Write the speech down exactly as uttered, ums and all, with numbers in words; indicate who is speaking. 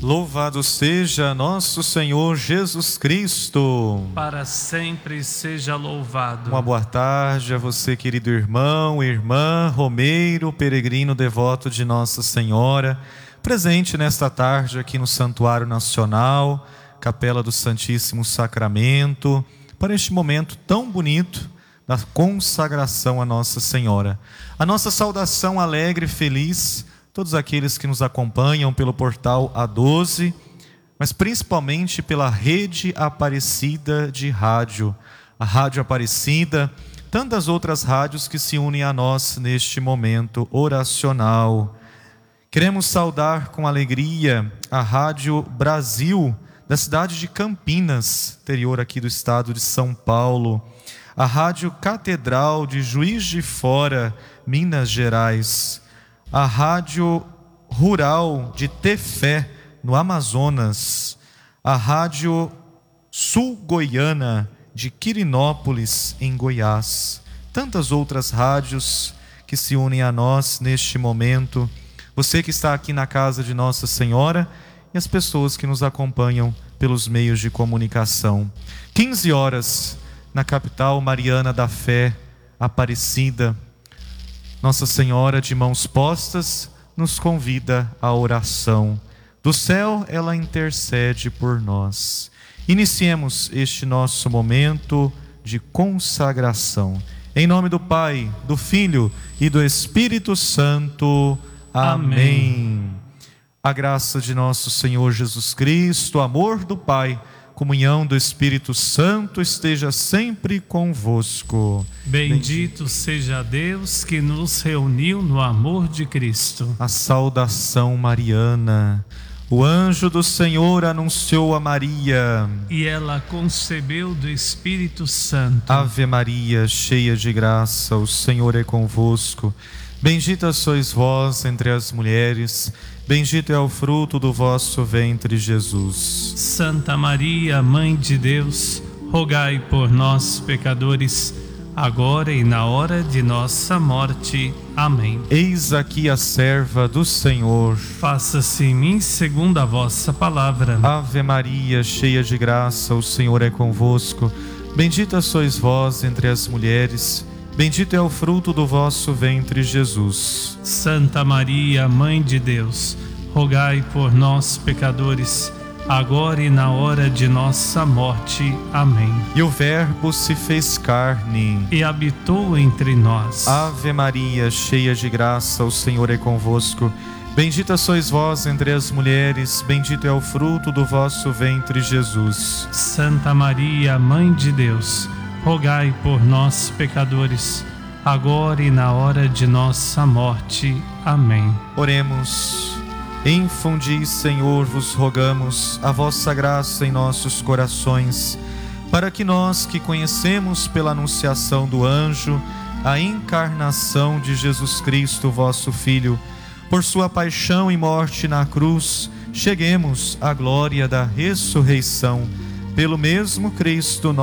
Speaker 1: Louvado seja nosso Senhor Jesus Cristo.
Speaker 2: Para sempre seja louvado.
Speaker 1: Uma boa tarde a você, querido irmão, irmã, romeiro, peregrino devoto de Nossa Senhora, presente nesta tarde aqui no Santuário Nacional, Capela do Santíssimo Sacramento, para este momento tão bonito da consagração a Nossa Senhora. A nossa saudação alegre e feliz, todos aqueles que nos acompanham pelo portal A doze, mas principalmente pela Rede Aparecida de Rádio, a Rádio Aparecida, tantas outras rádios que se unem a nós neste momento oracional. Queremos saudar com alegria a Rádio Brasil, da cidade de Campinas, interior aqui do estado de São Paulo, a Rádio Catedral de Juiz de Fora, Minas Gerais, a Rádio Rural de Tefé, no Amazonas, a Rádio Sul Goiana de Quirinópolis, em Goiás, tantas outras rádios que se unem a nós neste momento. Você que está aqui na casa de Nossa Senhora e as pessoas que nos acompanham pelos meios de comunicação. quinze horas, na capital mariana da fé, Aparecida, Nossa Senhora de mãos postas nos convida à oração. Do céu ela intercede por nós. Iniciemos este nosso momento de consagração. Em nome do Pai, do Filho e do Espírito Santo. Amém. Amém. A graça de nosso Senhor Jesus Cristo, o amor do Pai, comunhão do Espírito Santo esteja sempre convosco.
Speaker 2: Bendito seja Deus que nos reuniu no amor de Cristo.
Speaker 1: A saudação mariana. O anjo do Senhor anunciou a Maria.
Speaker 2: E ela concebeu do Espírito Santo.
Speaker 1: Ave Maria, cheia de graça, o Senhor é convosco. Bendita sois vós entre as mulheres, bendito é o fruto do vosso ventre, Jesus.
Speaker 2: Santa Maria, Mãe de Deus, rogai por nós, pecadores, agora e na hora de nossa morte. Amém.
Speaker 1: Eis aqui a serva do Senhor.
Speaker 2: Faça-se em mim segundo a vossa palavra.
Speaker 1: Ave Maria, cheia de graça, o Senhor é convosco. Bendita sois vós entre as mulheres, bendito é o fruto do vosso ventre, Jesus.
Speaker 2: Santa Maria, Mãe de Deus, rogai por nós, pecadores, agora e na hora de nossa morte. Amém.
Speaker 1: E o Verbo se fez carne
Speaker 2: e habitou entre nós.
Speaker 1: Ave Maria, cheia de graça, o Senhor é convosco. Bendita sois vós entre as mulheres, bendito é o fruto do vosso ventre, Jesus.
Speaker 2: Santa Maria, Mãe de Deus, rogai por nós, pecadores, agora e na hora de nossa morte. Amém.
Speaker 1: Oremos. Infundi, Senhor, vos rogamos a vossa graça em nossos corações, para que nós que conhecemos pela anunciação do anjo a encarnação de Jesus Cristo, vosso Filho, por sua paixão e morte na cruz, cheguemos à glória da ressurreição. Pelo mesmo Cristo,